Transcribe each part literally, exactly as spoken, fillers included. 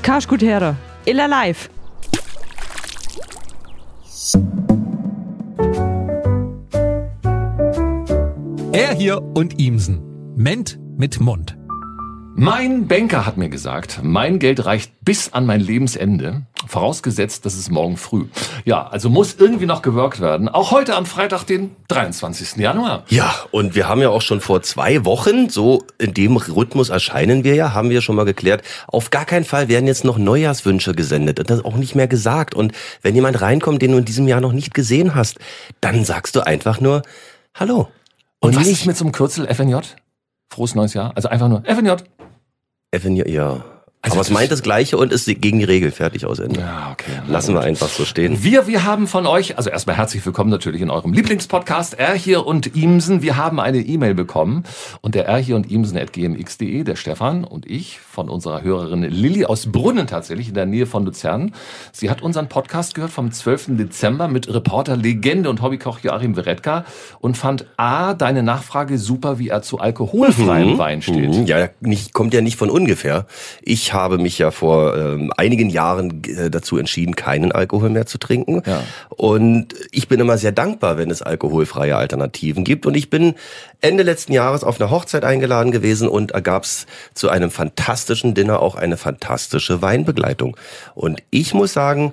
Kaschkutere, illa live. Er hier und Imsen. Ment mit Mund. Mein Banker hat mir gesagt, mein Geld reicht bis an mein Lebensende, vorausgesetzt, das ist morgen früh. Ja, also muss irgendwie noch geworkt werden, auch heute am Freitag, den dreiundzwanzigsten Januar. Ja, und wir haben ja auch schon vor zwei Wochen, so in dem Rhythmus erscheinen wir ja, haben wir schon mal geklärt, auf gar keinen Fall werden jetzt noch Neujahrswünsche gesendet und das auch nicht mehr gesagt. Und wenn jemand reinkommt, den du in diesem Jahr noch nicht gesehen hast, dann sagst du einfach nur Hallo. Und, und was ist mit so einem Kürzel F N J? Frohes neues Jahr, also einfach nur F N J. F N J, ja. Also aber es meint das Gleiche und ist gegen die Regel. Fertig, aus Ende. Ja, okay. Lassen wir einfach so stehen. Wir, wir haben von euch, also erstmal herzlich willkommen natürlich in eurem Lieblingspodcast R hier und Imsen. Wir haben eine E-Mail bekommen und der R hier und Imsen at g m x punkt de, der Stefan und ich von unserer Hörerin Lilly aus Brunnen tatsächlich in der Nähe von Luzern. Sie hat unseren Podcast gehört vom zwölften Dezember mit Reporter Legende und Hobbykoch Joachim Weretka und fand A, deine Nachfrage super, wie er zu alkoholfreiem mhm. Wein steht. Mhm. Ja, nicht, kommt ja nicht von ungefähr. Ich habe mich ja vor ähm, einigen Jahren äh, dazu entschieden, keinen Alkohol mehr zu trinken. Ja. Und ich bin immer sehr dankbar, wenn es alkoholfreie Alternativen gibt. Und ich bin Ende letzten Jahres auf einer Hochzeit eingeladen gewesen und ergab es zu einem fantastischen Dinner auch eine fantastische Weinbegleitung. Und ich muss sagen,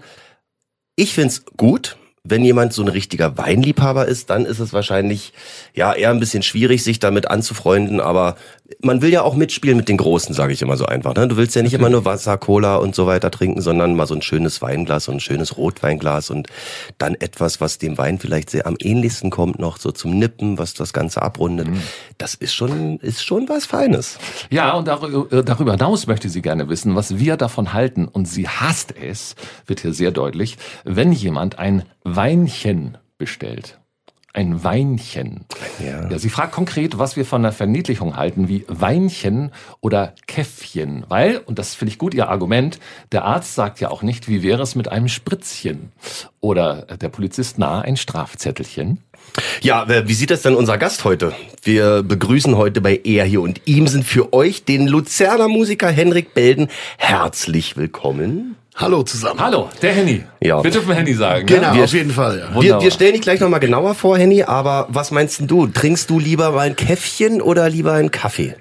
ich find's gut. Wenn jemand so ein richtiger Weinliebhaber ist, dann ist es wahrscheinlich ja eher ein bisschen schwierig, sich damit anzufreunden. Aber man will ja auch mitspielen mit den Großen, sage ich immer so einfach. Ne? Du willst ja nicht immer nur Wasser, Cola und so weiter trinken, sondern mal so ein schönes Weinglas, so ein schönes Rotweinglas und dann etwas, was dem Wein vielleicht sehr am ähnlichsten kommt, noch so zum Nippen, was das Ganze abrundet. Mhm. Das ist schon ist schon was Feines. Ja, und darüber hinaus möchte sie gerne wissen, was wir davon halten. Und sie hasst es, wird hier sehr deutlich, wenn jemand ein Weinchen bestellt. Ein Weinchen. Ja. Ja, sie fragt konkret, was wir von der Verniedlichung halten, wie Weinchen oder Käffchen. Weil, und das finde ich gut, ihr Argument, der Arzt sagt ja auch nicht, wie wäre es mit einem Spritzchen? Oder der Polizist nahe ein Strafzettelchen? Ja, wie sieht das denn unser Gast heute? Wir begrüßen heute bei Er hier und Imsen für euch den Luzerner Musiker Henrik Belden. Herzlich willkommen. Hallo zusammen. Hallo, der Henny. Ja. Wir dürfen Henny sagen. Genau, ne? wir, auf jeden Fall. Ja. Wir, wir stellen dich gleich nochmal genauer vor, Henny, aber was meinst denn du? Trinkst du lieber mal ein Käffchen oder lieber einen Kaffee?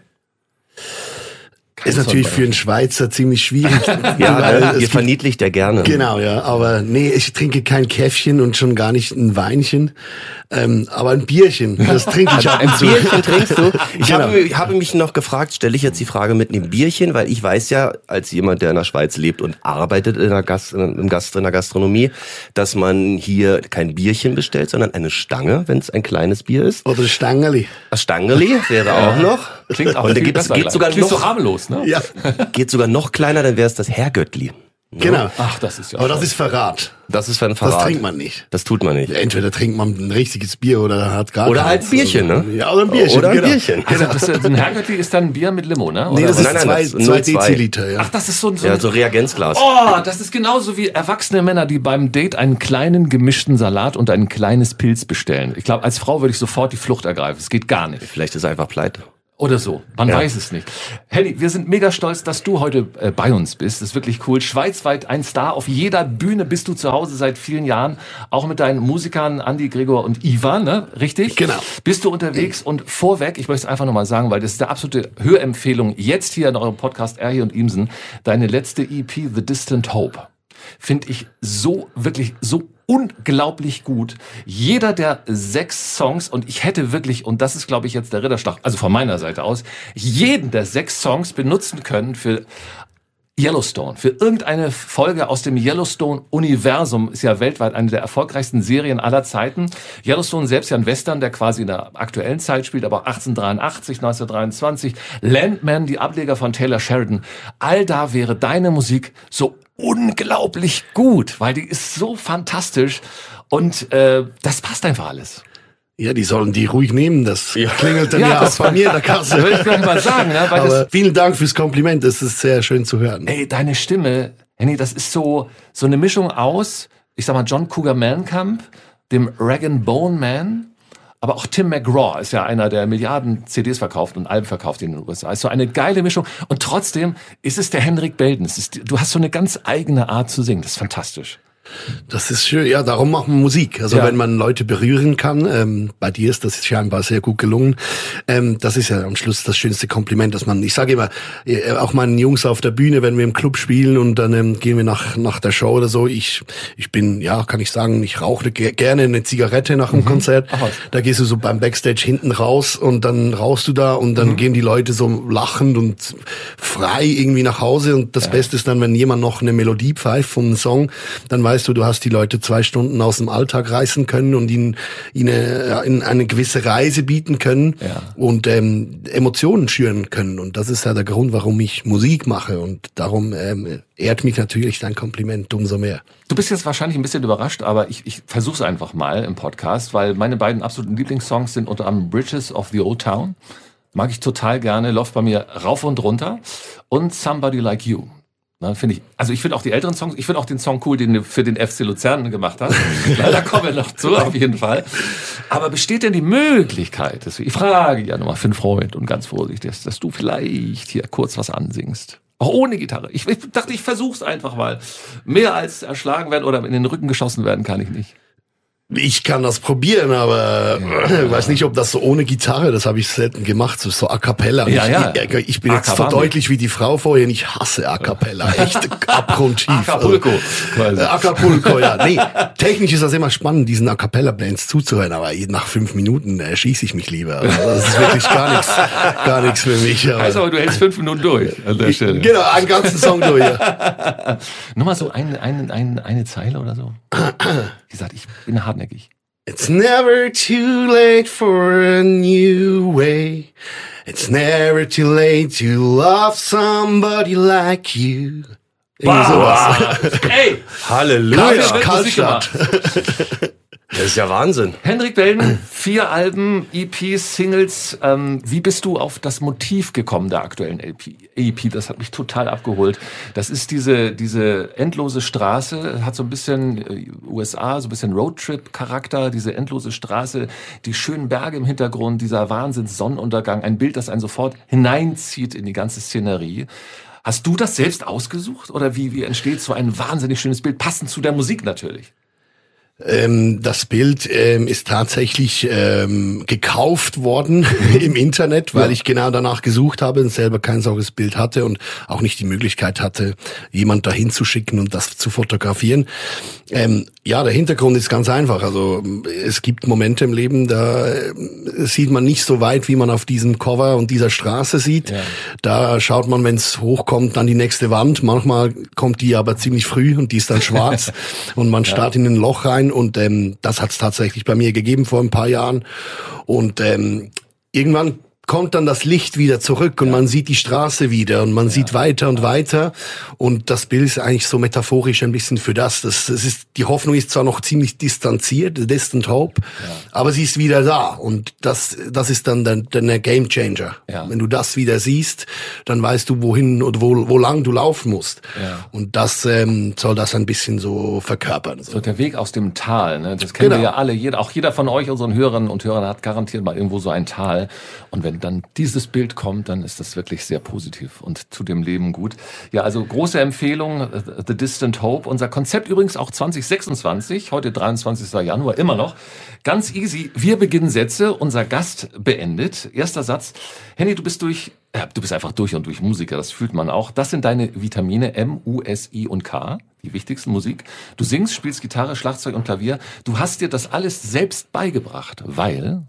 Ist natürlich für einen Schweizer ziemlich schwierig. Ja, ihr verniedlicht ja gerne. Genau, ja. Aber nee, ich trinke kein Käffchen und schon gar nicht ein Weinchen. Ähm, aber ein Bierchen, das trinke ich ab und zu. Ein Bierchen trinkst du? Ich genau. habe, habe mich noch gefragt, stelle ich jetzt die Frage mit einem Bierchen, weil ich weiß ja, als jemand, der in der Schweiz lebt und arbeitet in der Gast, im Gast, in der Gastronomie, dass man hier kein Bierchen bestellt, sondern eine Stange, wenn es ein kleines Bier ist. Oder Stangeli. Das Stangeli wäre auch noch. Klingt auch und viel geht, besser. Geht sogar Klingt noch, so harmlos, ne? Ja. Geht sogar noch kleiner, dann wäre es das Herrgöttli. Genau. Ach, das ist ja. Aber das ist Verrat. Das ist ein Verrat. Das trinkt man nicht. Das tut man nicht. Entweder trinkt man ein richtiges Bier oder hat gar Oder halt ein Bierchen, ne? Ja, oder ein Bierchen. Oder ein genau. Bierchen. Also das, ein Herrgöttli ist dann ein Bier mit Limo, ne? Oder? Nee, das ist nein, nein, zwei, das zwei zwei Deziliter, ja. Ach, das ist so ein... So ja, so Reagenzglas. Oh, das ist genauso wie erwachsene Männer, die beim Date einen kleinen gemischten Salat und ein kleines Pilz bestellen. Ich glaube, als Frau würde ich sofort die Flucht ergreifen. Es geht gar nicht. Vielleicht ist er einfach pleite. Oder so, man ja. weiß es nicht. Henny, wir sind mega stolz, dass du heute äh, bei uns bist. Das ist wirklich cool. Schweizweit ein Star. Auf jeder Bühne bist du zu Hause seit vielen Jahren. Auch mit deinen Musikern Andi, Gregor und Ivan, ne? Richtig? Genau. Bist du unterwegs und vorweg, ich möchte es einfach nochmal sagen, weil das ist der absolute Hörempfehlung jetzt hier in eurem Podcast R hier und Imsen, deine letzte E P, The Distant Hope. Finde ich so, wirklich so unglaublich gut. Jeder der sechs Songs, und ich hätte wirklich, und das ist, glaube ich, jetzt der Ritterschlag, also von meiner Seite aus, jeden der sechs Songs benutzen können für Yellowstone, für irgendeine Folge aus dem Yellowstone-Universum. Ist ja weltweit eine der erfolgreichsten Serien aller Zeiten. Yellowstone selbst ja ein Western, der quasi in der aktuellen Zeit spielt, aber auch achtzehnhundertdreiundachtzig, neunzehnhundertdreiundzwanzig. Landman, die Ableger von Taylor Sheridan. All da wäre deine Musik so unglaublich gut, weil die ist so fantastisch und äh, das passt einfach alles. Ja, die sollen die ruhig nehmen, das ja. klingelt dann ja, ja auch bei mir in der Kasse. Würde ich gleich mal sagen. Ne? Weil Aber das, vielen Dank fürs Kompliment, das ist sehr schön zu hören. Ey, deine Stimme, Henny, das ist so so eine Mischung aus, ich sag mal, John Cougar Mellencamp, dem Rag and Bone Man, Aber auch Tim McGraw ist ja einer, der Milliarden C Ds verkauft und Alben verkauft in den U S A. Ist so eine geile Mischung. Und trotzdem ist es der Henrik Belden. Es ist, du hast so eine ganz eigene Art zu singen. Das ist fantastisch. Das ist schön, ja, darum machen wir Musik. Also ja. wenn man Leute berühren kann, ähm, bei dir ist das scheinbar sehr gut gelungen. Ähm, das ist ja am Schluss das schönste Kompliment, dass man, ich sage immer, äh, auch meinen Jungs auf der Bühne, wenn wir im Club spielen und dann ähm, gehen wir nach nach der Show oder so, ich ich bin, ja, kann ich sagen, ich rauche ge- gerne eine Zigarette nach dem mhm. Konzert. Ach, da gehst du so beim Backstage hinten raus und dann rauchst du da und dann mhm. gehen die Leute so lachend und frei irgendwie nach Hause und das ja. Beste ist dann, wenn jemand noch eine Melodie pfeift von einem Song, dann weißt du, du hast die Leute zwei Stunden aus dem Alltag reißen können und ihnen, ihnen eine gewisse Reise bieten können ja. und ähm, Emotionen schüren können. Und das ist ja der Grund, warum ich Musik mache. Und darum ähm, ehrt mich natürlich dein Kompliment umso mehr. Du bist jetzt wahrscheinlich ein bisschen überrascht, aber ich, ich versuch's einfach mal im Podcast, weil meine beiden absoluten Lieblingssongs sind unter anderem Bridges of the Old Town. Mag ich total gerne, läuft bei mir rauf und runter. Und Somebody Like You. Na, finde ich, also ich finde auch die älteren Songs, ich finde auch den Song cool, den du für den F C Luzern gemacht hast. Da kommen wir noch zu, auf jeden Fall. Aber besteht denn die Möglichkeit, dass, ich frage ja nochmal für einen Freund und ganz vorsichtig, dass, dass du vielleicht hier kurz was ansingst? Auch ohne Gitarre. Ich, ich dachte, ich versuch's einfach mal. Mehr als erschlagen werden oder in den Rücken geschossen werden kann ich nicht. Ich kann das probieren, aber ja. ich weiß nicht, ob das so ohne Gitarre, das habe ich selten gemacht, so, so A Cappella. Ja, ja. Ich, ich, ich bin jetzt verdeutlicht wie die Frau vorhin, ich hasse A Cappella, echt abgrundtief. Acapulco. Also, Acapulco, ja. Nee, technisch ist das immer spannend, diesen A Cappella-Bands zuzuhören, aber nach fünf Minuten erschieße ich mich lieber. Also das ist wirklich gar nichts, gar nichts für mich. Aber heißt aber, du hältst fünf Minuten durch an der Stelle. Genau, einen ganzen Song durch. Ja. Nur mal so eine, eine, eine, eine Zeile oder so. Wie gesagt, ich bin hartnäckig. It's never too late for a new way. It's never too late to love somebody like you. Wow. Sowas. Ey! Halleluja! Kaltstadt. Das ist ja Wahnsinn. Henrik Belden, vier Alben, E Ps, Singles. Ähm, wie bist du auf das Motiv gekommen der aktuellen E P? Das hat mich total abgeholt. Das ist diese diese endlose Straße, hat so ein bisschen U S A, so ein bisschen Roadtrip-Charakter. Diese endlose Straße, die schönen Berge im Hintergrund, dieser Wahnsinns-Sonnenuntergang. Ein Bild, das einen sofort hineinzieht in die ganze Szenerie. Hast du das selbst ausgesucht? Oder wie, wie entsteht so ein wahnsinnig schönes Bild, passend zu der Musik natürlich? Ähm, das Bild ähm, ist tatsächlich ähm, gekauft worden im Internet, weil ja. ich genau danach gesucht habe und selber kein solches Bild hatte und auch nicht die Möglichkeit hatte, jemand dahin zu schicken und das zu fotografieren. Ähm, ja, der Hintergrund ist ganz einfach. Also es gibt Momente im Leben, da äh, sieht man nicht so weit, wie man auf diesem Cover und dieser Straße sieht. Ja. Da schaut man, wenn es hochkommt, an die nächste Wand. Manchmal kommt die aber ziemlich früh und die ist dann schwarz und man starrt ja. in ein Loch rein. Und ähm, das hat es tatsächlich bei mir gegeben vor ein paar Jahren. Und ähm, irgendwann kommt dann das Licht wieder zurück und ja. man sieht die Straße wieder und man ja. sieht weiter und weiter. Und das Bild ist eigentlich so metaphorisch ein bisschen für das. Das, das ist, die Hoffnung ist zwar noch ziemlich distanziert, Distant Hope, ja. aber sie ist wieder da. Und das, das ist dann der, der Game Changer. Ja. Wenn du das wieder siehst, dann weißt du, wohin oder wo, wo lang du laufen musst. Ja. Und das ähm, soll das ein bisschen so verkörpern. So der Weg aus dem Tal, ne? Das kennen genau. wir ja alle. Jeder, auch jeder von euch, unseren Hörerinnen und Hörern, hat garantiert mal irgendwo so ein Tal. Und wenn dann dieses Bild kommt, dann ist das wirklich sehr positiv und zu dem Leben gut. Ja, also große Empfehlung, The Distant Hope. Unser Konzept übrigens auch zwanzig sechsundzwanzig, heute dreiundzwanzigster Januar, immer noch. Ganz easy, wir beginnen Sätze, unser Gast beendet. Erster Satz, Henny, du bist durch, äh, du bist einfach durch und durch Musiker, das fühlt man auch. Das sind deine Vitamine M, U, S, I und K, die wichtigsten Musik. Du singst, spielst Gitarre, Schlagzeug und Klavier. Du hast dir das alles selbst beigebracht, weil...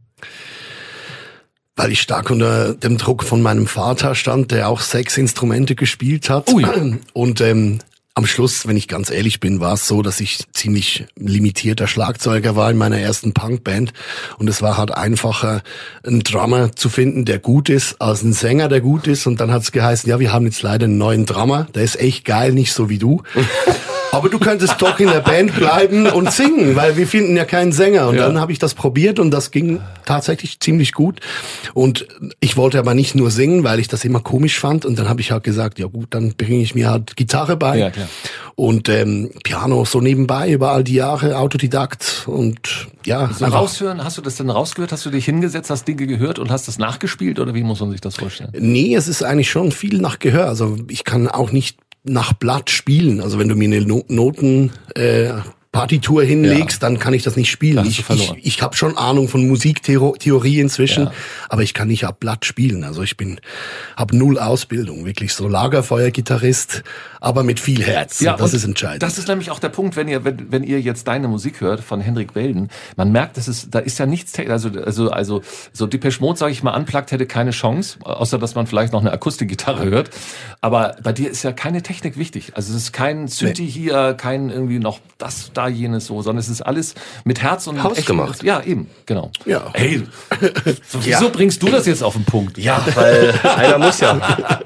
Weil ich stark unter dem Druck von meinem Vater stand, der auch sechs Instrumente gespielt hat. Ui. Und ähm, am Schluss, wenn ich ganz ehrlich bin, war es so, dass ich ziemlich limitierter Schlagzeuger war in meiner ersten Punkband. Und es war halt einfacher, einen Drummer zu finden, der gut ist, als einen Sänger, der gut ist. Und dann hat es geheißen, ja, wir haben jetzt leider einen neuen Drummer, der ist echt geil, nicht so wie du. aber du könntest doch in der Band bleiben und singen, weil wir finden ja keinen Sänger. Und ja. dann habe ich das probiert und das ging tatsächlich ziemlich gut. Und ich wollte aber nicht nur singen, weil ich das immer komisch fand. Und dann habe ich halt gesagt, ja gut, dann bringe ich mir halt Gitarre bei. Ja, klar. Und ähm, Piano so nebenbei über all die Jahre, Autodidakt und ja. So raushören, hast du das denn rausgehört? Hast du dich hingesetzt, hast Dinge gehört und hast das nachgespielt oder wie muss man sich das vorstellen? Nee, es ist eigentlich schon viel nach Gehör. Also ich kann auch nicht nach Blatt spielen. Also wenn du mir eine no- Noten äh, Partitur hinlegst, ja. dann kann ich das nicht spielen. Ich, ich, ich habe schon Ahnung von Musiktheorie inzwischen, ja. aber ich kann nicht ab Blatt spielen. Also ich bin, habe null Ausbildung, wirklich so Lagerfeuer-Gitarrist, aber mit viel Herz. Ja, das ist entscheidend. Das ist nämlich auch der Punkt, wenn ihr, wenn, wenn ihr jetzt deine Musik hört von Hendrik Belden, man merkt, dass es, da ist ja nichts, also, also, also, so Depeche Mode, sage ich mal, unplugged hätte keine Chance, außer dass man vielleicht noch eine Akustikgitarre hört. Aber bei dir ist ja keine Technik wichtig. Also es ist kein Synthi nee. hier, kein irgendwie noch das, da, jenes so, sondern es ist alles mit Herz und hausgemacht. Ja, eben, genau. Ja. Hey, so, wieso ja. bringst du das jetzt auf den Punkt? Ja, weil einer muss ja.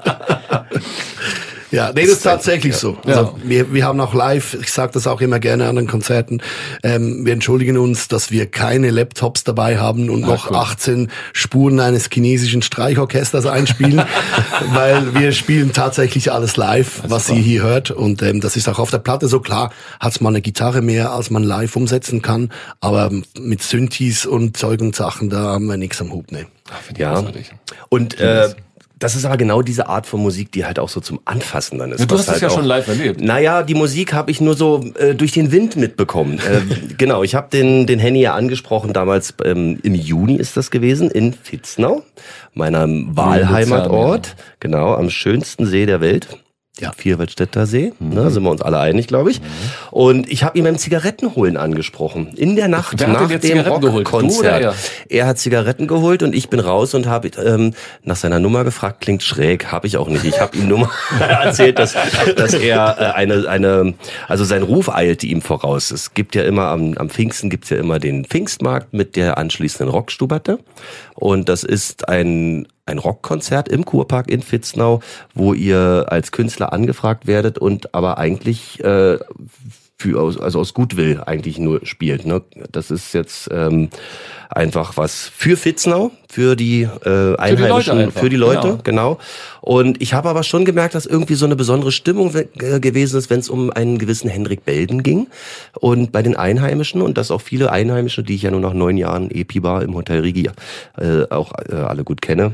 Ja, nee, das ist tatsächlich so. Also ja. wir, wir haben auch live, ich sage das auch immer gerne an den Konzerten, ähm, wir entschuldigen uns, dass wir keine Laptops dabei haben und ah, noch cool. achtzehn Spuren eines chinesischen Streichorchesters einspielen, weil wir spielen tatsächlich alles live, was ihr hier hört. Und ähm, das ist auch auf der Platte so. Klar hat's mal eine Gitarre mehr, als man live umsetzen kann, aber mit Synthes und Zeug und Sachen, da haben wir nichts am Hut. Ne. Ach, ja, und äh, das ist aber genau diese Art von Musik, die halt auch so zum Anfassen dann ist. Ja, du hast halt es ja auch, schon live erlebt. Naja, die Musik habe ich nur so äh, durch den Wind mitbekommen. äh, genau, ich habe den den Henny ja angesprochen, damals ähm, im Juni ist das gewesen, in Vitznau, meinem Wahlheimatort, genau, am schönsten See der Welt. Ja, Vierwaldstätter See, mhm. ne, sind wir uns alle einig, glaube ich. Mhm. Und ich habe ihn beim Zigarettenholen angesprochen. In der Nacht Wer nach dem Rockkonzert. Er? er hat Zigaretten geholt und ich bin raus und habe ähm, nach seiner Nummer gefragt. Klingt schräg, habe ich auch nicht. Ich habe ihm nur mal erzählt, dass, dass er äh, eine, eine, also sein Ruf eilte ihm voraus. Es gibt ja immer am, am Pfingsten gibt's ja immer den Pfingstmarkt mit der anschließenden Rockstuberte. Und das ist ein ein Rockkonzert im Kurpark in Vitznau, wo ihr als Künstler angefragt werdet und aber eigentlich äh, für, also aus Gutwill eigentlich nur spielt. Ne? Das ist jetzt ähm, einfach was für Vitznau, für die äh, Einheimischen, für die Leute, für die Leute genau. genau. Und ich habe aber schon gemerkt, dass irgendwie so eine besondere Stimmung äh, gewesen ist, wenn es um einen gewissen Hendrik Belden ging und bei den Einheimischen und dass auch viele Einheimische, die ich ja nur nach neun Jahren Epi-Bar im Hotel Rigi äh, auch äh, alle gut kenne,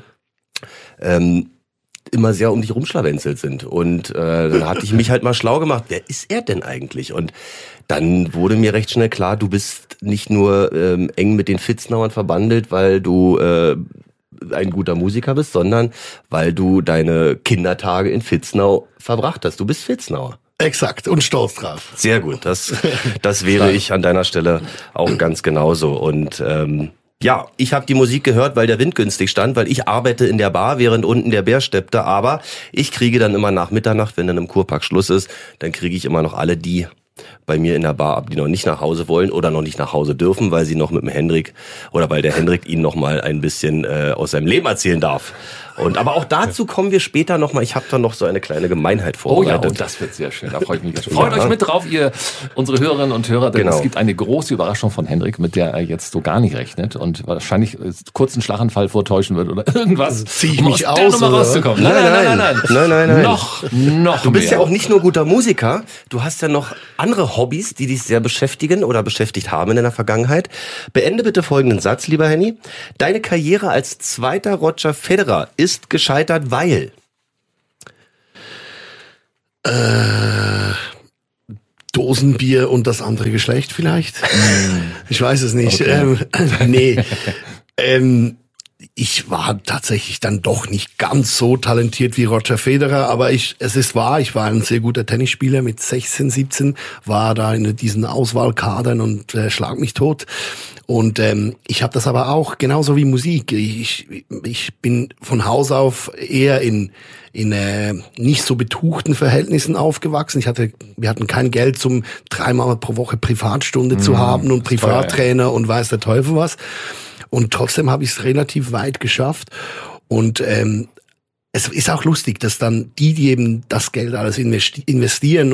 ähm, immer sehr um dich rumschlawenzelt sind. Und äh, dann hatte ich mich halt mal schlau gemacht, wer ist er denn eigentlich? Und dann wurde mir recht schnell klar, du bist nicht nur ähm, eng mit den Vitznauern verbandelt, weil du äh, ein guter Musiker bist, sondern weil du deine Kindertage in Vitznau verbracht hast. Du bist Vitznauer. Exakt, und stolz drauf. Sehr gut, das, das wäre ich an deiner Stelle auch ganz genauso. Und ähm, ja, ich habe die Musik gehört, weil der Wind günstig stand, weil ich arbeite in der Bar, während unten der Bär steppte. Aber ich kriege dann immer nach Mitternacht, wenn dann im Kurpark Schluss ist, dann kriege ich immer noch alle die bei mir in der Bar ab, die noch nicht nach Hause wollen oder noch nicht nach Hause dürfen, weil sie noch mit dem Hendrik oder weil der Hendrik ihnen noch mal ein bisschen äh, aus seinem Leben erzählen darf. Und aber auch dazu kommen wir später noch mal. Ich habe da noch so eine kleine Gemeinheit vorbereitet. Oh ja, und das wird sehr schön. Da freue ich mich. Freut ja. euch mit drauf, ihr unsere Hörerinnen und Hörer, denn genau. es gibt eine große Überraschung von Hendrik, mit der er jetzt so gar nicht rechnet und wahrscheinlich kurzen Schlaganfall vortäuschen wird oder irgendwas. Zieh ich um mich aus, der Nummer rauszukommen. Nein, nein, nein, nein, nein, nein, nein. Noch, noch Du bist mehr. ja auch nicht nur guter Musiker. Du hast ja noch andere Hobbys, die dich sehr beschäftigen oder beschäftigt haben in deiner Vergangenheit. Beende bitte folgenden Satz, lieber Henny. Deine Karriere als zweiter Roger Federer ist gescheitert, weil äh, Dosenbier und das andere Geschlecht vielleicht? Ich weiß es nicht. Okay. Ähm, nee. ähm, ich war tatsächlich dann doch nicht ganz so talentiert wie Roger Federer, aber ich, es ist wahr, ich war ein sehr guter Tennisspieler mit sechzehn, siebzehn, war da in diesen Auswahlkadern und äh, schlag mich tot. Und ähm, ich habe das aber auch genauso wie Musik. Ich, ich bin von Haus auf eher in in äh, nicht so betuchten Verhältnissen aufgewachsen. Ich hatte, wir hatten kein Geld, zum dreimal pro Woche Privatstunde mmh, zu haben und Privattrainer toll, ja. und weiß der Teufel was. Und trotzdem habe ich es relativ weit geschafft. Und ähm, es ist auch lustig, dass dann die, die eben das Geld alles investieren und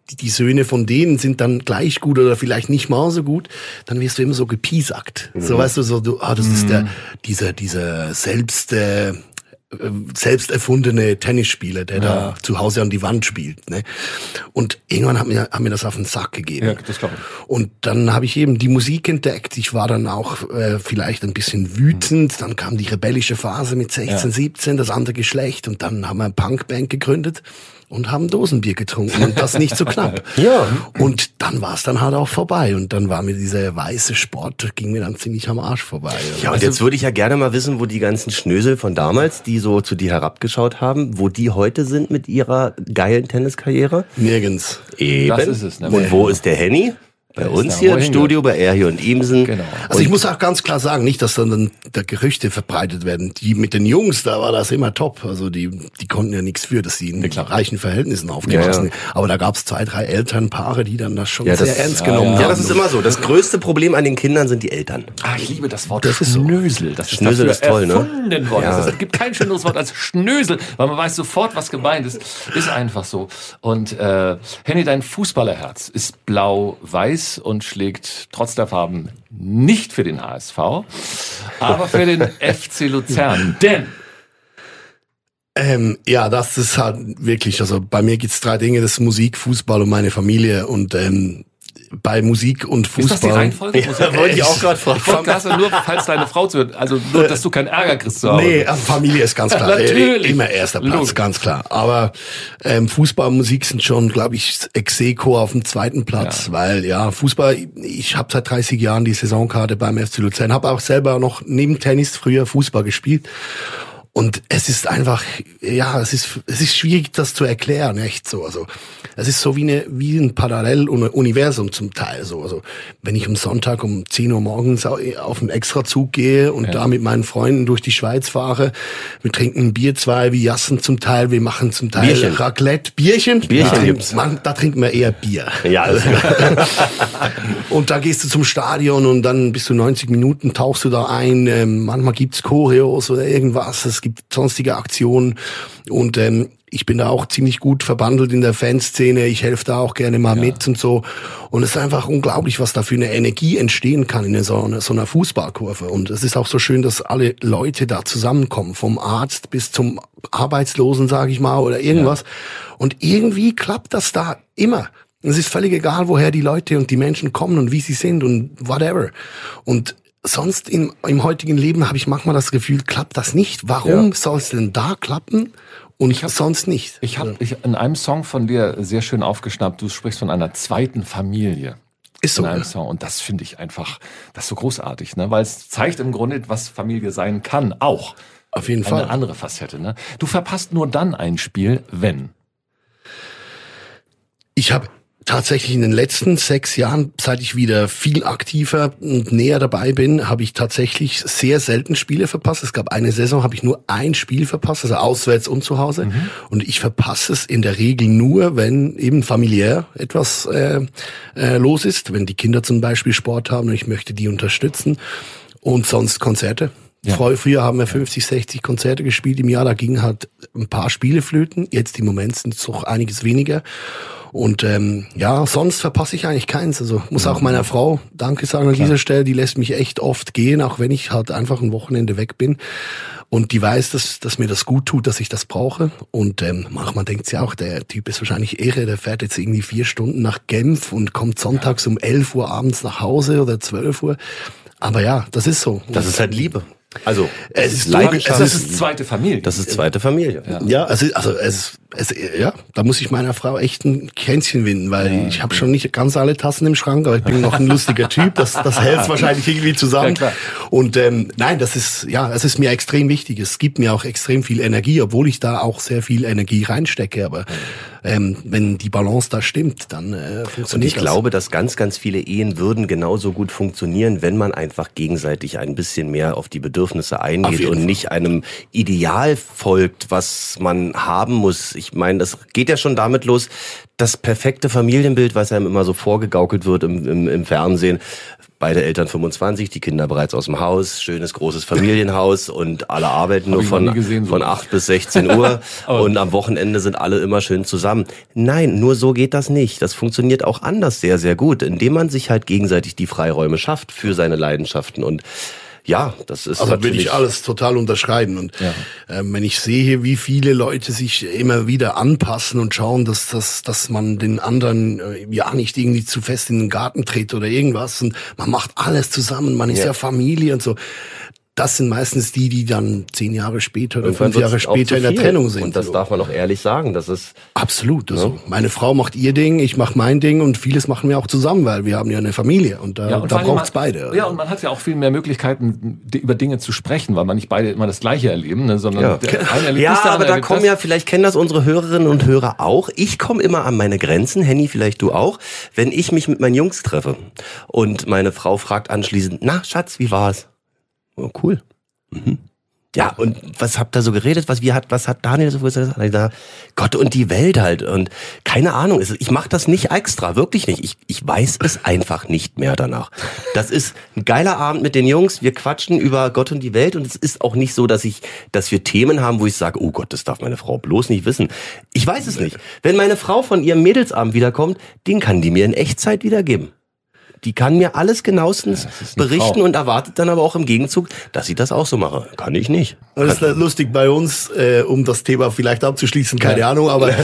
die, die Söhne von denen sind dann gleich gut oder vielleicht nicht mal so gut, dann wirst du immer so gepiesackt. Mhm. So, weißt du, so, du, ah, das mhm. ist der, dieser, dieser selbst, äh, selbst erfundene Tennisspieler, der ja. da zu Hause an die Wand spielt. Ne? Und irgendwann hat mir, hat mir das auf den Sack gegeben. Ja, das glaube ich. Und dann habe ich eben die Musik entdeckt. Ich war dann auch äh, vielleicht ein bisschen wütend. Dann kam die rebellische Phase mit sechzehn, ja. siebzehn, das andere Geschlecht. Und dann haben wir eine Punkband gegründet und haben Dosenbier getrunken und das nicht so knapp. Ja. Und dann war es dann halt auch vorbei und dann war mir dieser weiße Sport, ging mir dann ziemlich am Arsch vorbei. Ja, und jetzt würde ich ja gerne mal wissen, wo die ganzen Schnösel von damals, die so zu dir herabgeschaut haben, wo die heute sind mit ihrer geilen Tenniskarriere? Nirgends. Eben. Das ist es. Ne? Und wo ist der Henny? Bei uns hier im Studio, bei Erhi und Imsen. Genau. Also ich muss auch ganz klar sagen, nicht, dass dann da Gerüchte verbreitet werden. Die mit den Jungs, da war das immer top. Also die die konnten ja nichts für, dass sie in ja, reichen Verhältnissen aufgewachsen sind. Ja, ja. Aber da gab es zwei, drei Elternpaare, die dann das schon ja, das, sehr ernst ja, genommen ja. haben. Ja, das ist immer so. Das größte Problem an den Kindern sind die Eltern. Ah, ich liebe das Wort das Schnösel. Das ist Schnösel ist toll, ne? Erfunden worden. Ja. Es gibt kein schöneres Wort als Schnösel, weil man weiß sofort, was gemeint ist. Ist einfach so. Und äh, Henny, dein Fußballerherz ist blau-weiß und schlägt trotz der Farben nicht für den H S V, aber für den F C Luzern. Denn Ähm, ja, das ist halt wirklich, also bei mir gibt's drei Dinge, das ist Musik, Fußball und meine Familie und ähm, bei Musik und Fußball. Ist das die Reihenfolge? Ja, wollte ich auch gerade fragen. Podcast, nur falls deine Frau zuhört, also nur, dass du keinen Ärger kriegst zu Hause. Nee, Familie ist ganz klar. Natürlich. Immer erster Platz, Logisch. Ganz klar. Aber ähm, Fußball und Musik sind schon, glaube ich, ex aequo auf dem zweiten Platz, ja. weil ja, Fußball, ich habe seit dreißig Jahren die Saisonkarte beim F C Luzern, habe auch selber noch neben Tennis früher Fußball gespielt. Und es ist einfach, ja, es ist, es ist schwierig, das zu erklären, echt so. Also, es ist so wie eine, wie ein Paralleluniversum zum Teil, so. Also, wenn ich am Sonntag um zehn Uhr morgens auf einen Extrazug gehe und ja. da mit meinen Freunden durch die Schweiz fahre, wir trinken ein Bier, zwei, wie Jassen zum Teil, wir machen zum Teil Bierchen. Raclette, Bierchen. Bierchen da, gibt's. Man, da trinken wir eher Bier. Ja, also. Und da gehst du zum Stadion und dann bist du neunzig Minuten, tauchst du da ein, ähm, manchmal gibt's Choreos oder irgendwas, es gibt sonstige Aktionen und ähm, ich bin da auch ziemlich gut verbandelt in der Fanszene, ich helfe da auch gerne mal ja. mit und so und es ist einfach unglaublich, was da für eine Energie entstehen kann in so einer, so einer Fußballkurve und es ist auch so schön, dass alle Leute da zusammenkommen, vom Arzt bis zum Arbeitslosen, sage ich mal, oder irgendwas ja. und irgendwie klappt das da immer. Es ist völlig egal, woher die Leute und die Menschen kommen und wie sie sind und whatever und sonst im, im heutigen Leben habe ich manchmal das Gefühl, klappt das nicht. Warum ja. soll es denn da klappen und ich hab, sonst nicht? Ich habe ich in einem Song von dir sehr schön aufgeschnappt, du sprichst von einer zweiten Familie. Ist so. In einem Song. Und das finde ich einfach, das ist so großartig, ne? Weil es zeigt im Grunde, was Familie sein kann, auch. Auf jeden Eine Fall. Eine andere Facette, ne? Du verpasst nur dann ein Spiel, wenn. Ich habe tatsächlich in den letzten sechs Jahren, seit ich wieder viel aktiver und näher dabei bin, habe ich tatsächlich sehr selten Spiele verpasst. Es gab eine Saison, habe ich nur ein Spiel verpasst, also auswärts und zu Hause. Mhm. Und ich verpasse es in der Regel nur, wenn eben familiär etwas äh, äh, los ist, wenn die Kinder zum Beispiel Sport haben und ich möchte die unterstützen und sonst Konzerte. Ja. Früher haben wir fünfzig, sechzig Konzerte gespielt im Jahr, da gingen halt ein paar Spiele flöten. Jetzt im Moment sind es doch einiges weniger. Und ähm, ja, sonst verpasse ich eigentlich keins. Also muss auch meiner Frau Danke sagen an Klar. dieser Stelle. Die lässt mich echt oft gehen, auch wenn ich halt einfach ein Wochenende weg bin. Und die weiß, dass, dass mir das gut tut, dass ich das brauche. Und ähm, manchmal denkt sie auch, der Typ ist wahrscheinlich irre, der fährt jetzt irgendwie vier Stunden nach Genf und kommt sonntags um elf Uhr abends nach Hause oder zwölf Uhr. Aber ja, das ist so. Das ist halt Liebe. Also, es ist Leidenschaft. Das ist zweite Familie. Das ist zweite Familie. Ja, ja also, also es, es, ja, da muss ich meiner Frau echt ein Kränzchen winden, weil ja, ich habe schon nicht ganz alle Tassen im Schrank, aber ich bin noch ein lustiger Typ. Das, das hält wahrscheinlich irgendwie zusammen. Ja, klar. Und ähm, nein, das ist ja, es ist mir extrem wichtig. Es gibt mir auch extrem viel Energie, obwohl ich da auch sehr viel Energie reinstecke. Aber ähm, wenn die Balance da stimmt, dann äh, funktioniert das. Und ich das. glaube, dass ganz, ganz viele Ehen würden genauso gut funktionieren, wenn man einfach gegenseitig ein bisschen mehr auf die Bedürfnisse eingeht und Fall. nicht einem Ideal folgt, was man haben muss. Ich Ich meine, das geht ja schon damit los, das perfekte Familienbild, was einem immer so vorgegaukelt wird im, im, im Fernsehen. Beide Eltern fünfundzwanzig, die Kinder bereits aus dem Haus, schönes großes Familienhaus und alle arbeiten nur von, gesehen, so von acht bis sechzehn Uhr und am Wochenende sind alle immer schön zusammen. Nein, nur so geht das nicht. Das funktioniert auch anders sehr, sehr gut, indem man sich halt gegenseitig die Freiräume schafft für seine Leidenschaften und ja, das ist also will ich alles total unterschreiben und ja. ähm, wenn ich sehe, wie viele Leute sich immer wieder anpassen und schauen, dass dass dass man den anderen äh, ja nicht irgendwie zu fest in den Garten tritt oder irgendwas und man macht alles zusammen, man ist ja, ja Familie und so. Das sind meistens die, die dann zehn Jahre später oder fünf Jahre später in der Trennung sind. Und das darf man auch ehrlich sagen. Das ist absolut. Also ja. Meine Frau macht ihr Ding, ich mache mein Ding und vieles machen wir auch zusammen, weil wir haben ja eine Familie und da, ja, da braucht's beide. Ja, und man hat ja auch viel mehr Möglichkeiten, über Dinge zu sprechen, weil man nicht beide immer das Gleiche erleben, ne, sondern ja, der eine erlebt ja das, der aber da kommen das. ja, vielleicht kennen das unsere Hörerinnen und Hörer auch. Ich komme immer an meine Grenzen, Henny, vielleicht du auch, wenn ich mich mit meinen Jungs treffe und meine Frau fragt anschließend, na Schatz, wie war's? Oh, cool. Mhm. Ja, und was habt ihr so geredet? Was, wie hat, was hat Daniel so gesagt? Gott und die Welt halt. Und keine Ahnung, ich mache das nicht extra, wirklich nicht. Ich, ich weiß es einfach nicht mehr danach. Das ist ein geiler Abend mit den Jungs. Wir quatschen über Gott und die Welt. Und es ist auch nicht so, dass ich, dass wir Themen haben, wo ich sage, oh Gott, das darf meine Frau bloß nicht wissen. Ich weiß es nicht. Wenn meine Frau von ihrem Mädelsabend wiederkommt, den kann die mir in Echtzeit wiedergeben. Die kann mir alles genauestens ja, berichten Frau. Und erwartet dann aber auch im Gegenzug, dass ich das auch so mache. Kann ich nicht. Das ist lustig bei uns, äh, um das Thema vielleicht abzuschließen, keine ja. Ahnung, aber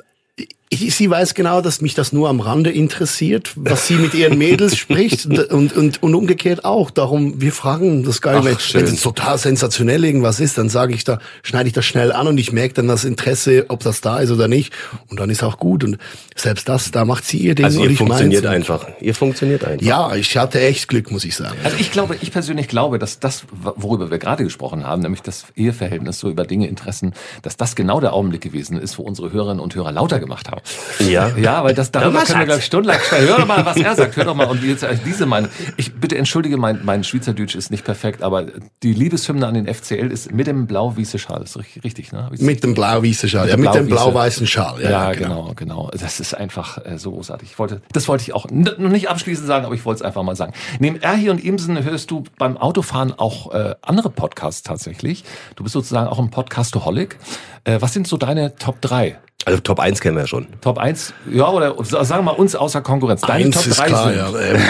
ich, sie weiß genau, dass mich das nur am Rande interessiert, was sie mit ihren Mädels spricht und, und, und, und umgekehrt auch. Darum, wir fragen das gar nicht. Wenn es total sensationell irgendwas ist, dann sage ich da, schneide ich das schnell an und ich merke dann das Interesse, ob das da ist oder nicht. Und dann ist auch gut. Und selbst das, da macht sie ihr Ding. Also ihr und ich funktioniert meins. einfach. Ihr funktioniert einfach. Ja, ich hatte echt Glück, muss ich sagen. Also ich glaube, ich persönlich glaube, dass das, worüber wir gerade gesprochen haben, nämlich das Eheverhältnis, so über Dinge, Interessen, dass das genau der Augenblick gewesen ist, wo unsere Hörerinnen und Hörer lauter gemacht haben. Ja. Ja, weil das darüber ja, können wir glaube ich stundenlang sprechen. Hör doch mal, was er sagt. Hör doch mal. Und jetzt diese Meinung. Ich bitte entschuldige, mein mein Schweizerdeutsch ist nicht perfekt, aber die Liebeshymne an den F C L ist mit dem blau-weißen Schal. Ist richtig, ne? Mit dem blau-weißen Schal. Ja, mit dem blau-weißen Schal. Ja, ja genau. genau, genau. Das ist einfach äh, so großartig. Ich wollte, das wollte ich auch n- noch nicht abschließend sagen, aber ich wollte es einfach mal sagen. Neben Erhi und Imsen hörst du beim Autofahren auch äh, andere Podcasts tatsächlich. Du bist sozusagen auch ein Podcastaholic. Äh, was sind so deine Top drei? Also Top eins kennen wir ja schon. Top eins, ja, oder sagen wir mal uns außer Konkurrenz. Deine Eins Top ist drei klar, sind. ja. Ähm,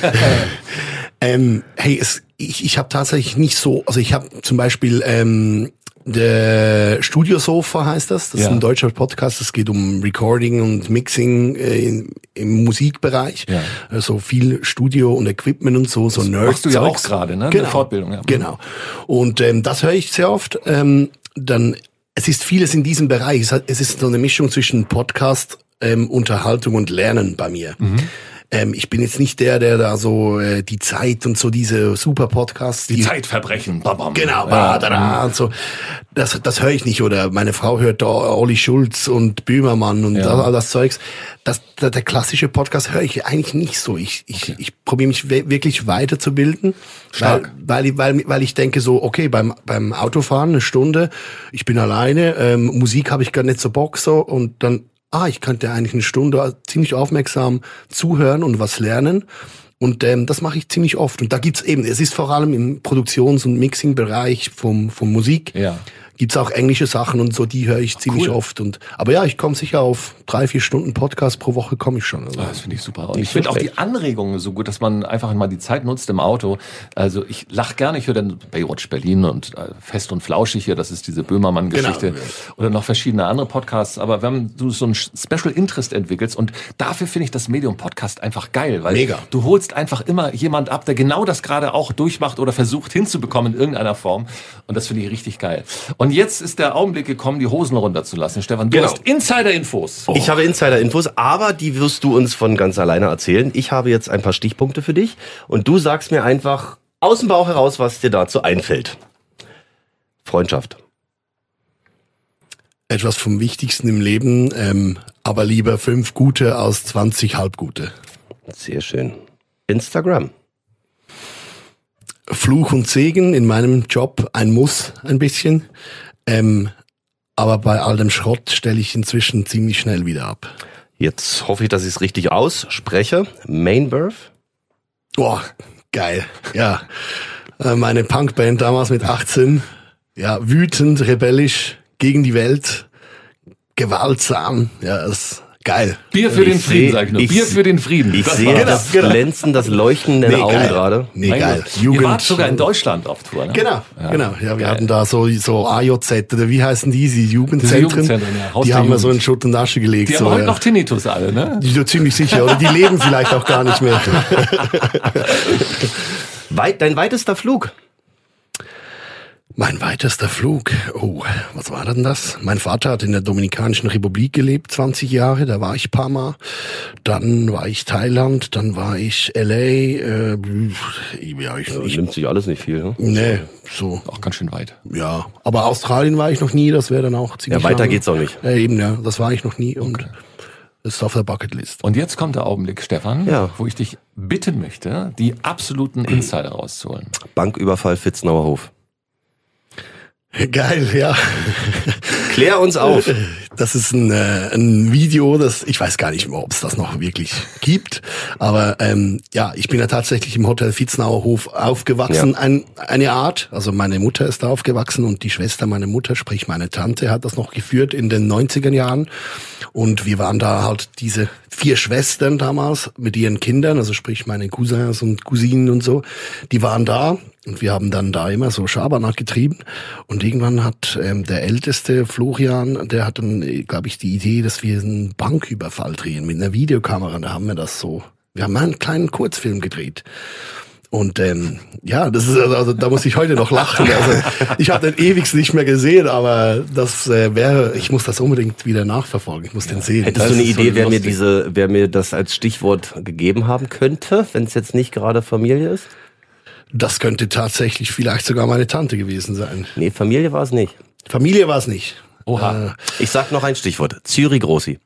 ähm, hey, es, ich, ich habe tatsächlich nicht so, also ich habe zum Beispiel ähm, der Studiosofa heißt das, das ja. ist ein deutscher Podcast, es geht um Recording und Mixing äh, in, im Musikbereich, ja. also viel Studio und Equipment und so, so das Nerds. Machst du ja auch gerade, ne? Genau, eine Fortbildung. Ja. Genau. Und ähm, das höre ich sehr oft. Ähm, dann Es ist vieles in diesem Bereich. Es, hat, es ist so eine Mischung zwischen Podcast, ähm, Unterhaltung und Lernen bei mir. Mhm. Ähm, ich bin jetzt nicht der, der da so äh, die Zeit und so diese super Podcasts. Die, die Zeitverbrechen. Bam, bam. Genau, ja. da, da, und so. Das, das höre ich nicht. Oder meine Frau hört da Olli Schulz und Böhmermann und ja. all das Zeugs. Das, der, der klassische Podcast höre ich eigentlich nicht so. Ich, ich, okay. ich probiere mich we- wirklich weiterzubilden. Stark. Weil, weil, weil, weil ich denke so, okay, beim, beim Autofahren eine Stunde, ich bin alleine, ähm, Musik habe ich gar nicht so Bock so und dann ah, ich könnte eigentlich eine Stunde ziemlich aufmerksam zuhören und was lernen. Und ähm, das mache ich ziemlich oft. Und da gibt's eben, es ist vor allem im Produktions- und Mixing-Bereich vom, vom Musik, ja. gibt's auch englische Sachen und so, die höre ich ziemlich cool. oft. Und aber ja, ich komme sicher auf drei, vier Stunden Podcast pro Woche komme ich schon. Also, das finde ich super. Und ich finde auch die Anregungen so gut, dass man einfach mal die Zeit nutzt im Auto. Also ich lache gerne, ich höre dann Baywatch Berlin und äh, Fest und Flauschig hier, das ist diese Böhmermann-Geschichte. Genau. Oder noch verschiedene andere Podcasts. Aber wenn du so ein Special Interest entwickelst und dafür finde ich das Medium Podcast einfach geil, weil Mega. du holst einfach immer jemand ab, der genau das gerade auch durchmacht oder versucht hinzubekommen in irgendeiner Form. Und das finde ich richtig geil. Und jetzt ist der Augenblick gekommen, die Hosen runterzulassen. Stefan, du genau. hast Insider-Infos. Oh. Ich habe Insider-Infos, aber die wirst du uns von ganz alleine erzählen. Ich habe jetzt ein paar Stichpunkte für dich und du sagst mir einfach aus dem Bauch heraus, was dir dazu einfällt. Freundschaft. Etwas vom Wichtigsten im Leben, ähm, aber lieber fünf gute als zwanzig halbgute. Sehr schön. Instagram. Fluch und Segen in meinem Job, ein Muss ein bisschen. Ähm, aber bei all dem Schrott stelle ich inzwischen ziemlich schnell wieder ab. Jetzt hoffe ich, dass ich es richtig ausspreche. Mainbirth? Boah, geil. Ja, meine Punkband damals mit achtzehn. Ja, wütend, rebellisch, gegen die Welt, gewaltsam. Ja, ist geil. Bier für Ich den Frieden, seh- sag ich nur. ich Bier seh- für den Frieden. Ich Das sehe war's. das genau. Glänzen, das Leuchten in den Augen geil. gerade. Nee, Mein geil. Gott. Ihr wart sogar in Deutschland auf Tour, ne? Genau, Ja. genau. Ja, wir Geil. hatten da so, so A J Z, oder wie heißen die, die Jugendzentren? Diese Jugendzentren, ja. Haus Die der haben wir so Jugend. in Schutt und Asche gelegt. Die so, haben heute ja. noch Tinnitus alle, ne? Die sind ziemlich sicher, oder die leben vielleicht auch gar nicht mehr. Weit, dein weitester Flug? Mein weitester Flug. Oh, was war denn das? Mein Vater hat in der Dominikanischen Republik gelebt, zwanzig Jahre, da war ich ein paar Mal. Dann war ich Thailand, dann war ich L A. Äh, ja, ich, Ja, ich, nimmt sich alles nicht viel. Ne? nee, so, Auch ganz schön weit. ja. Aber Australien war ich noch nie, das wäre dann auch ziemlich Ja, weiter lang. geht's auch nicht. Ja, eben, ja, das war ich noch nie und das ist auf der Bucketlist. Und jetzt kommt der Augenblick, Stefan, Ja. wo ich dich bitten möchte, die absoluten Insider rauszuholen. Banküberfall Vitznauer Hof. Geil, ja. Klär uns auf. Das ist ein, äh, ein Video, das ich weiß gar nicht mehr, ob es das noch wirklich gibt. Aber ähm, ja, ich bin ja tatsächlich im Hotel Vitznauer Hof aufgewachsen. Ja. Ein, eine Art, also meine Mutter ist da aufgewachsen und die Schwester meiner Mutter, sprich meine Tante, hat das noch geführt in den neunziger Jahren. Und wir waren da halt diese vier Schwestern damals mit ihren Kindern, also sprich meine Cousins und Cousinen und so, die waren da. Und wir haben dann da immer so Schabernack getrieben. Und irgendwann hat ähm, der älteste Florian, der hat dann, glaube ich, die Idee, dass wir einen Banküberfall drehen mit einer Videokamera. Da haben wir das so. Wir haben mal einen kleinen Kurzfilm gedreht. Und ähm, ja, das ist also, da muss ich heute noch lachen. Also ich habe den ewig nicht mehr gesehen, aber das äh, wäre, ich muss das unbedingt wieder nachverfolgen. Ich muss den sehen. Hättest Das du eine ist so Idee, wer mir lustig. diese, wer mir das als Stichwort gegeben haben könnte, wenn es jetzt nicht gerade Familie ist? Das könnte tatsächlich vielleicht sogar meine Tante gewesen sein. Nee, Familie war es nicht. Familie war es nicht. Oha. Äh, Ich sag noch ein Stichwort. Zürich Grossi.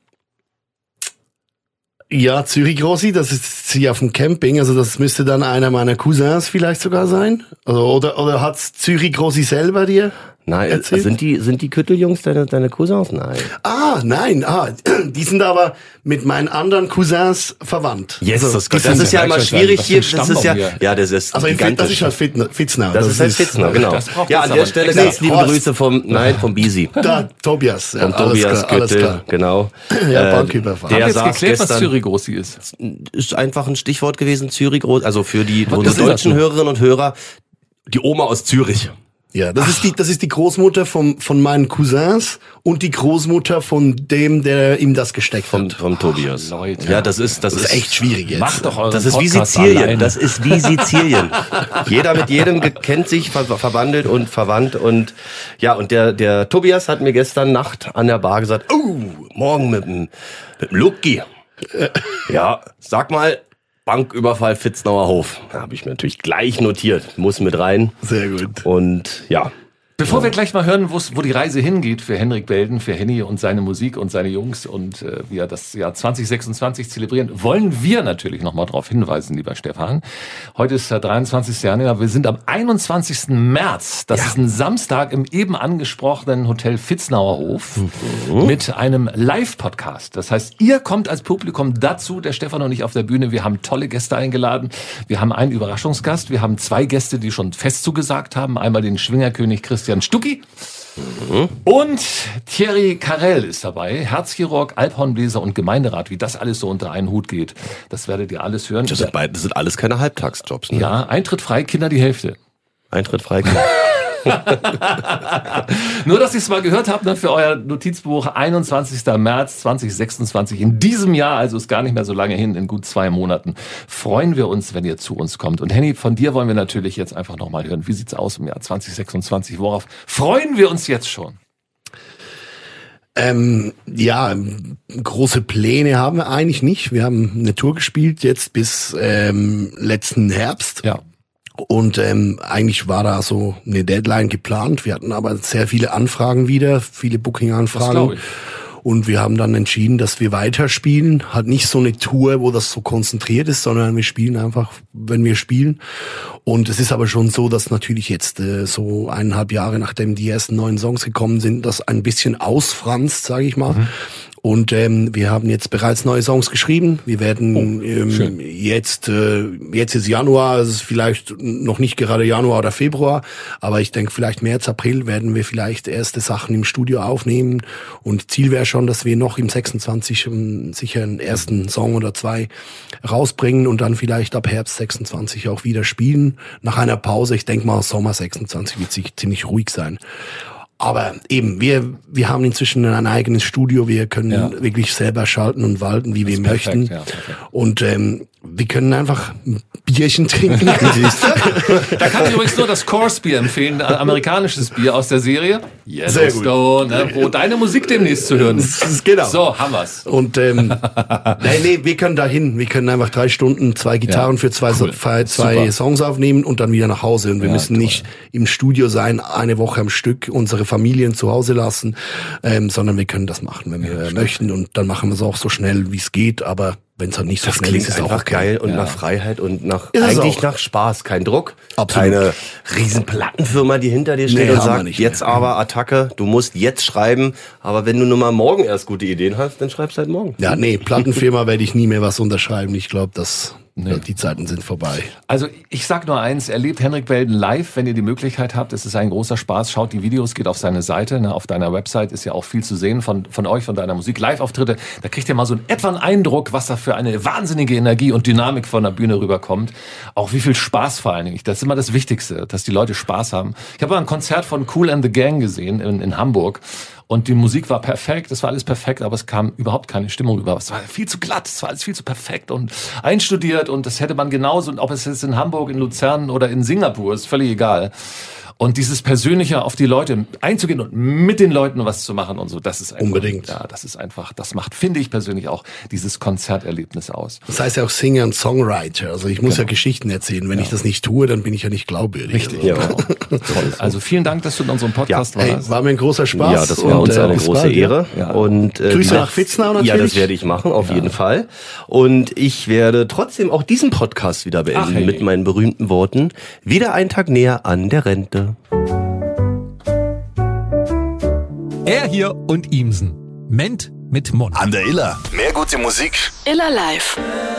Ja, Zürich Grossi, das ist sie auf dem Camping, also das müsste dann einer meiner Cousins vielleicht sogar sein. Also, oder oder hat's Zürich Grossi selber dir Nein, erzählt? sind die, sind die Kütteljungs deine, deine Cousins? Nein. Ah, nein, ah, die sind aber mit meinen anderen Cousins verwandt. Yes, also, das, die das sind- ist ja immer was für ein schwierig hier. Das Stammbaum ist ja, hier. ja, das ist Also in Fit, das gigantisch. ist halt Fitna- Fitznau. Das ist halt Fitznau, genau. Das braucht Ja, jetzt an der aber Stelle extra. ganz liebe Horst. Grüße vom, nein, vom Bisi. Da, Tobias. Ja, Vom alles Tobias klar, alles Göttel, klar. genau. Ja, Äh, Banküberfall. Haben wir der jetzt saß geklärt, was gestern, Zürich Grossi ist? ist einfach ein Stichwort gewesen, Zürich Groß, also für die Was unsere ist das deutschen denn? Hörerinnen und Hörer, die Oma aus Zürich. Ja, das ist die, das ist die Großmutter vom, von meinen Cousins und die Großmutter von dem, der ihm das gesteckt Vom, hat. vom Tobias. Leute. Ja, das ist, das, Das ist echt schwierig jetzt. Macht doch euren Das ist wie Podcast Sizilien. alleine. Das ist wie Sizilien. Jeder mit jedem ge- kennt sich, ver verwandelt und verwandt. Und ja, und der, der Tobias hat mir gestern Nacht an der Bar gesagt, oh, morgen mit dem, mit dem Lucky. Ja, sag mal, Banküberfall Vitznauer Hof. Da habe ich mir natürlich gleich notiert. Muss mit rein. Sehr gut. Und ja. Bevor wir gleich mal hören, wo's- wo die Reise hingeht für Henrik Belden, für Henny und seine Musik und seine Jungs und äh, wie er das Jahr zwanzig sechsundzwanzig zelebrieren, wollen wir natürlich nochmal darauf hinweisen, lieber Stefan. Heute ist der dreiundzwanzigste Januar, wir sind am einundzwanzigsten März. Das ist ein Samstag im eben angesprochenen Hotel Vitznauer Hof mit einem Live-Podcast. Das heißt, ihr kommt als Publikum dazu, der Stefan und ich auf der Bühne. Wir haben tolle Gäste eingeladen. Wir haben einen Überraschungsgast. Wir haben zwei Gäste, die schon fest zugesagt haben. Einmal den Schwingerkönig Christian Stucki. Und Thierry Carrel ist dabei, Herzchirurg, Alphornbläser und Gemeinderat. Wie das alles so unter einen Hut geht, das werdet ihr alles hören. Das sind, beid- das sind alles keine Halbtagsjobs. Ne? Ja, Eintritt frei, Kinder die Hälfte. Eintritt frei. Nur, dass ihr es mal gehört habt, ne, für euer Notizbuch, einundzwanzigster März zweitausendsechsundzwanzig. In diesem Jahr, also ist gar nicht mehr so lange hin, in gut zwei Monaten, freuen wir uns, wenn ihr zu uns kommt. Und Henny, von dir wollen wir natürlich jetzt einfach nochmal hören. Wie sieht's aus im Jahr zweitausendsechsundzwanzig? Worauf freuen wir uns jetzt schon? Ähm, ja, große Pläne haben wir eigentlich nicht. Wir haben eine Tour gespielt jetzt bis ähm, letzten Herbst. Ja. Und ähm, eigentlich war da so eine Deadline geplant. Wir hatten aber sehr viele Anfragen wieder, viele Das Booking-Anfragen. glaube ich. Und wir haben dann entschieden, dass wir weiterspielen. Halt nicht so eine Tour, wo das so konzentriert ist, sondern wir spielen einfach, wenn wir spielen. Und es ist aber schon so, dass natürlich jetzt äh, so eineinhalb Jahre, nachdem die ersten neuen Songs gekommen sind, das ein bisschen ausfranst, sage ich mal. Mhm. Und ähm, wir haben jetzt bereits neue Songs geschrieben. Wir werden oh, ähm, jetzt, äh, jetzt ist Januar, es ist vielleicht noch nicht gerade Januar oder Februar, aber ich denke vielleicht März, April werden wir vielleicht erste Sachen im Studio aufnehmen. Und Ziel wäre schon, dass wir noch im sechsundzwanzig um, sicher einen ersten Song oder zwei rausbringen und dann vielleicht ab Herbst sechsundzwanzig auch wieder spielen. Nach einer Pause, ich denke mal Sommer sechsundzwanzig wird ziemlich ruhig sein. Aber eben, wir wir haben inzwischen ein eigenes Studio, wir können ja. wirklich selber schalten und walten, wie das wir perfekt, möchten. Ja, und ähm, wir können einfach ein Bierchen trinken. Da kann ich übrigens nur das Coors-Bier empfehlen, ein amerikanisches Bier aus der Serie Yellowstone, ne, wo deine Musik demnächst zu hören ist. Genau. So, haben wir's. Und ähm, nee, nee, wir können da hin. Wir können einfach drei Stunden, zwei Gitarren ja, für zwei, cool. zwei, zwei Songs aufnehmen und dann wieder nach Hause. Und wir ja, müssen toll. nicht im Studio sein, eine Woche am Stück, unsere Familien zu Hause lassen, ähm, sondern wir können das machen, wenn wir ja, möchten. Und dann machen wir es auch so schnell, wie es geht, aber wenn es halt nicht so das schnell klingt ist, ist einfach auch okay. geil und ja. nach Freiheit und nach ist eigentlich nach Spaß, kein Druck, Absolut. keine riesen Plattenfirma, die hinter dir steht nee, und sagt, jetzt aber Attacke, du musst jetzt schreiben, aber wenn du nur mal morgen erst gute Ideen hast, dann schreibst halt morgen. Ja, nee, Plattenfirma werde ich nie mehr was unterschreiben. Ich glaube, dass nee. die Zeiten sind vorbei. Also ich sag nur eins, erlebt Henrik Belden live, wenn ihr die Möglichkeit habt. Es ist ein großer Spaß. Schaut die Videos, geht auf seine Seite. Ne, auf deiner Website ist ja auch viel zu sehen von von euch, von deiner Musik. Live-Auftritte, da kriegt ihr mal so einen etwa einen Eindruck, was da für eine wahnsinnige Energie und Dynamik von der Bühne rüberkommt. Auch wie viel Spaß vor allen Dingen. Das ist immer das Wichtigste, dass die Leute Spaß haben. Ich habe mal ein Konzert von Kool and the Gang gesehen in, in Hamburg. Und die Musik war perfekt, es war alles perfekt, aber es kam überhaupt keine Stimmung rüber. Es war viel zu glatt, es war alles viel zu perfekt und einstudiert und das hätte man genauso, ob es jetzt in Hamburg, in Luzern oder in Singapur ist, völlig egal. Und dieses Persönliche auf die Leute einzugehen und mit den Leuten was zu machen und so, das ist einfach, unbedingt. Ja, das ist einfach, das macht, finde ich persönlich auch, dieses Konzerterlebnis aus. Das heißt ja auch Singer und Songwriter. Also ich muss genau. ja Geschichten erzählen. Wenn ja. ich das nicht tue, dann bin ich ja nicht glaubwürdig. Richtig, ja. Toll. Also vielen Dank, dass du in unserem Podcast ja. warst. Hey, war mir ein großer Spaß. Ja, das war und, uns eine äh, große bald, Ehre. Ja. Und, äh, Grüße nach Viznau natürlich. Ja, das werde ich machen, auf ja. jeden Fall. Und ich werde trotzdem auch diesen Podcast wieder beenden Ach, hey. mit meinen berühmten Worten. Wieder ein Tag näher an der Rente. Er hier und Imsen. Ment mit Mund. An der Iller. Mehr gute Musik. Iller Live.